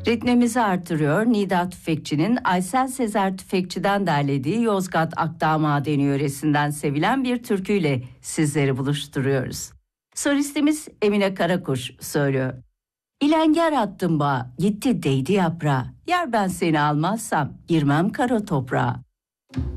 Ritmimizi artırıyor. Nida Tüfekçi'nin Aysel Sezer Tüfekçi'den derlediği Yozgat Akdağ Madeni yöresinden sevilen bir türküyle sizleri buluşturuyoruz. Solistimiz Emine Karakuş söylüyor. İlenger attım bağa, gitti değdi yaprağa. Yar ben seni almazsam girmem kara toprağa.